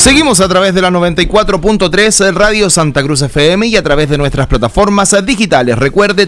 Seguimos a través de la 94.3 Radio Santa Cruz FM y a través de nuestras plataformas digitales. Recuerde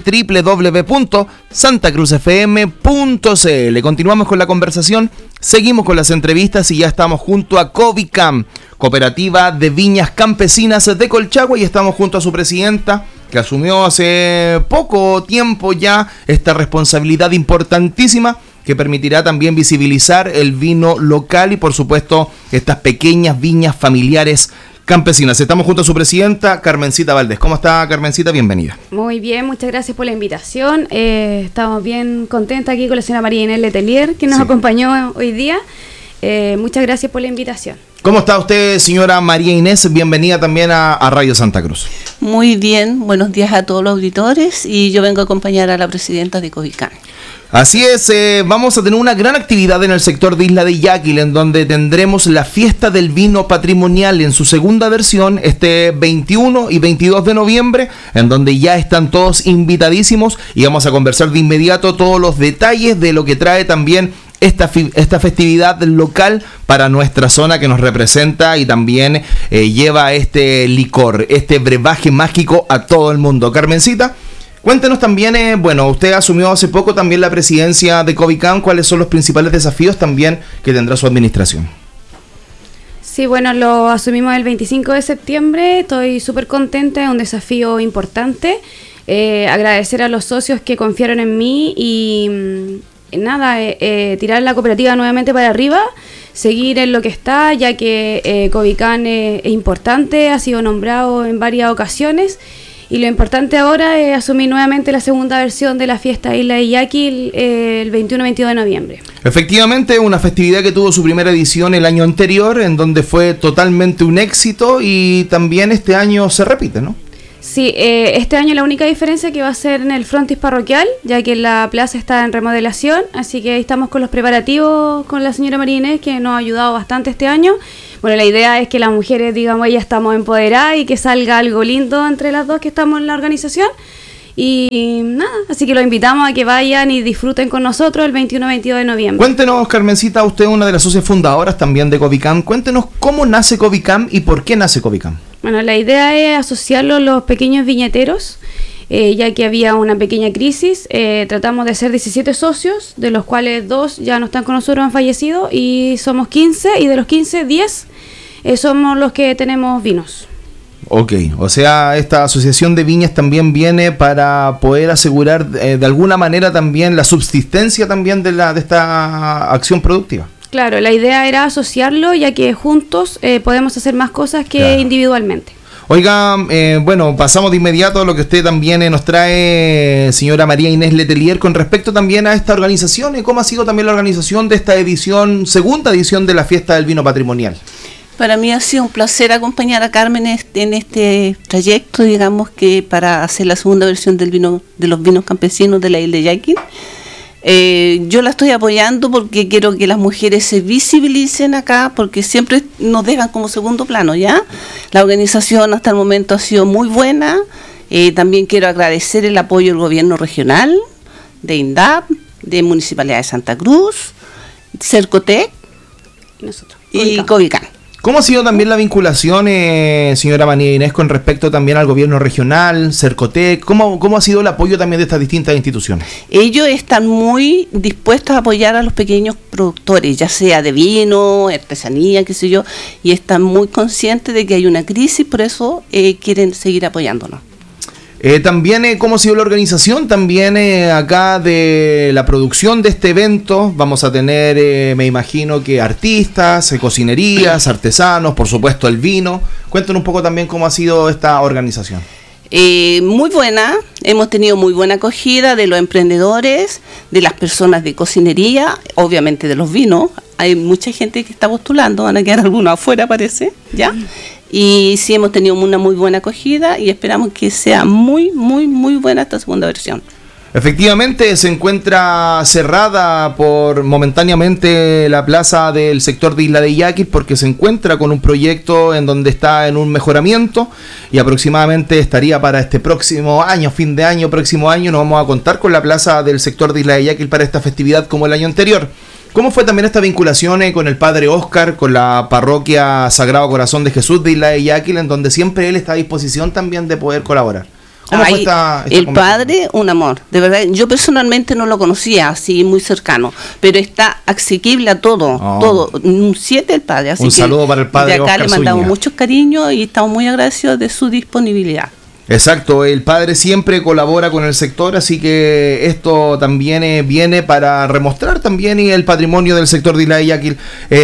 www.santacruzfm.cl. Continuamos con la conversación, seguimos con las entrevistas y ya estamos junto a Covicam, Cooperativa de Viñas Campesinas de Colchagua, y estamos junto a su presidenta, que asumió hace poco tiempo ya esta responsabilidad importantísima que permitirá también visibilizar el vino local y, por supuesto, estas pequeñas viñas familiares campesinas. Estamos junto a su presidenta, Carmencita Valdés. ¿Cómo está, Carmencita? Bienvenida. Muy bien, muchas gracias por la invitación. Estamos bien contentas aquí con la señora María Inés Letelier, que nos acompañó hoy día. Muchas gracias por la invitación. ¿Cómo está usted, señora María Inés? Bienvenida también a Radio Santa Cruz. Muy bien, buenos días a todos los auditores, y yo vengo a acompañar a la presidenta de Covicam. Así es, vamos a tener una gran actividad en el sector de Isla de Yaquil, en donde tendremos la fiesta del vino patrimonial en su segunda versión, este 21 y 22 de noviembre, en donde ya están todos invitadísimos y vamos a conversar de inmediato todos los detalles de lo que trae también esta festividad local para nuestra zona, que nos representa y también lleva este licor, este brebaje mágico a todo el mundo. Carmencita, cuéntenos también, usted asumió hace poco también la presidencia de Covicam. ¿Cuáles son los principales desafíos también que tendrá su administración? Sí, bueno, lo asumimos el 25 de septiembre, estoy súper contenta, es un desafío importante. Agradecer a los socios que confiaron en mí y tirar la cooperativa nuevamente para arriba, seguir en lo que está, ya que Covicam es importante, ha sido nombrado en varias ocasiones. Y lo importante ahora es asumir nuevamente la segunda versión de la fiesta Isla de Yaquil el 21-22 de noviembre. Efectivamente, una festividad que tuvo su primera edición el año anterior, en donde fue totalmente un éxito, y también este año se repite, ¿no? Sí, este año la única diferencia que va a ser en el frontis parroquial, ya que la plaza está en remodelación, así que ahí estamos con los preparativos con la señora María Inés, que nos ha ayudado bastante este año. Bueno, la idea es que las mujeres, digamos, ya estamos empoderadas y que salga algo lindo entre las dos que estamos en la organización. Y nada, así que los invitamos a que vayan y disfruten con nosotros el 21-22 de noviembre. Cuéntenos, Carmencita, usted es una de las socias fundadoras también de Covicam. Cuéntenos cómo nace Covicam y por qué nace Covicam. Bueno, la idea es asociarlo a los pequeños viñeteros, ya que había una pequeña crisis. Tratamos de ser 17 socios, de los cuales 2 ya no están con nosotros, han fallecido, y somos 15, y de los 15, 10 somos los que tenemos vinos. Ok, o sea, esta asociación de viñas también viene para poder asegurar de alguna manera también la subsistencia también de esta acción productiva. Claro, la idea era asociarlo, ya que juntos podemos hacer más cosas que individualmente. Oiga, pasamos de inmediato a lo que usted también nos trae, señora María Inés Letelier, con respecto también a esta organización. ¿Cómo ha sido también la organización de esta segunda edición de la fiesta del vino patrimonial? Para mí ha sido un placer acompañar a Carmen en este trayecto, digamos, que para hacer la segunda versión del vino, de los vinos campesinos de la Isla de Yaquil. Yo la estoy apoyando porque quiero que las mujeres se visibilicen acá, porque siempre nos dejan como segundo plano, ¿ya? La organización hasta el momento ha sido muy buena. También quiero agradecer el apoyo del gobierno regional, de INDAP, de Municipalidad de Santa Cruz, Cercotec y Covicam. ¿Cómo ha sido también la vinculación, señora María Inés, con respecto también al gobierno regional, Cercotec? ¿Cómo ha sido el apoyo también de estas distintas instituciones? Ellos están muy dispuestos a apoyar a los pequeños productores, ya sea de vino, artesanía, qué sé yo, y están muy conscientes de que hay una crisis, por eso quieren seguir apoyándonos. También, ¿cómo ha sido la organización? También acá de la producción de este evento vamos a tener, me imagino que artistas, cocinerías, artesanos, por supuesto el vino. Cuéntanos un poco también cómo ha sido esta organización. Muy buena, hemos tenido muy buena acogida de los emprendedores, de las personas de cocinería, obviamente de los vinos. Hay mucha gente que está postulando, van a quedar algunos afuera, parece, ¿ya? Y sí, hemos tenido una muy buena acogida y esperamos que sea muy, muy, muy buena esta segunda versión. Efectivamente, se encuentra cerrada momentáneamente la plaza del sector de Isla de Yaquil, porque se encuentra con un proyecto en donde está en un mejoramiento, y aproximadamente estaría para este próximo año, fin de año, próximo año, nos vamos a contar con la plaza del sector de Isla de Yaquil para esta festividad como el año anterior. ¿Cómo fue también esta vinculación con el padre Oscar, con la parroquia Sagrado Corazón de Jesús de Isla de Yaquil, en donde siempre él está a disposición también de poder colaborar? ¿Cómo fue esta el padre, un amor, de verdad. Yo personalmente no lo conocía así muy cercano, pero está asequible a todo, todo. Un 7 el padre. Así un saludo para el padre Oscar. De acá Oscar le mandamos Zúñiga. muchos cariños y estamos muy agradecidos de su disponibilidad. Exacto, el padre siempre colabora con el sector, así que esto también viene para remostrar también el patrimonio del sector de Isla de Yaquil.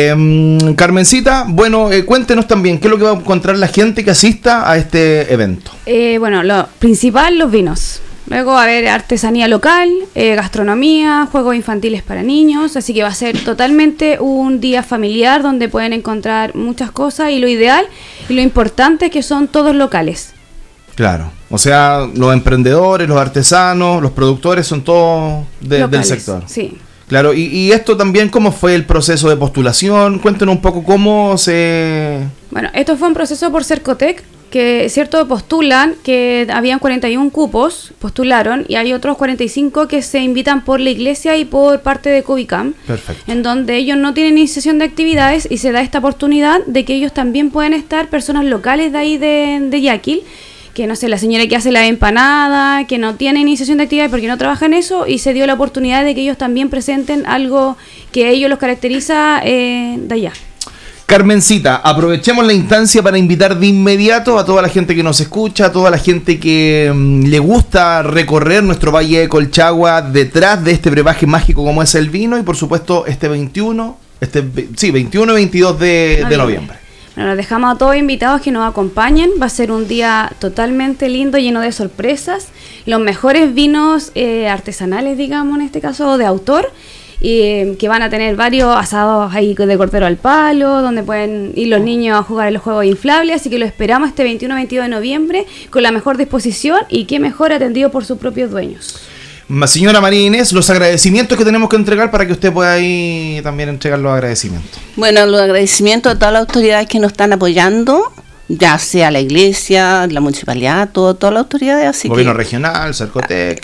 Carmencita, bueno, cuéntenos también, ¿qué es lo que va a encontrar la gente que asista a este evento? Bueno, lo principal, los vinos. Luego va a haber artesanía local, gastronomía, juegos infantiles para niños, así que va a ser totalmente un día familiar donde pueden encontrar muchas cosas y lo ideal y lo importante es que son todos locales. Claro, o sea, los emprendedores, los artesanos, los productores son todos del sector. Sí. Claro, y esto también, ¿cómo fue el proceso de postulación? Cuéntenos un poco cómo se... Bueno, esto fue un proceso por Cercotec, que cierto postulan, que habían 41 cupos, postularon, y hay otros 45 que se invitan por la iglesia y por parte de Cubicam. Perfecto. En donde ellos no tienen iniciación de actividades y se da esta oportunidad de que ellos también pueden estar, personas locales de ahí de Yaquil, que no sé, la señora que hace la empanada, que no tiene iniciación de actividad porque no trabaja en eso, y se dio la oportunidad de que ellos también presenten algo que a ellos los caracteriza de allá. Carmencita, aprovechemos la instancia para invitar de inmediato a toda la gente que nos escucha, a toda la gente que le gusta recorrer nuestro Valle de Colchagua detrás de este brebaje mágico como es el vino, y por supuesto este 21 y 22 de noviembre. Bueno, los dejamos a todos invitados que nos acompañen. Va a ser un día totalmente lindo, lleno de sorpresas. Los mejores vinos artesanales, digamos, en este caso, de autor. Y que van a tener varios asados ahí de cordero al palo, donde pueden ir los niños a jugar en los juegos inflables. Así que lo esperamos este 21-22 de noviembre con la mejor disposición y qué mejor atendido por sus propios dueños. Señora María Inés, los agradecimientos que tenemos que entregar para que usted pueda ahí también entregar los agradecimientos. Bueno, los agradecimientos a todas las autoridades que nos están apoyando, ya sea la iglesia, la municipalidad, todas las autoridades. Así Gobierno regional, Cercotec.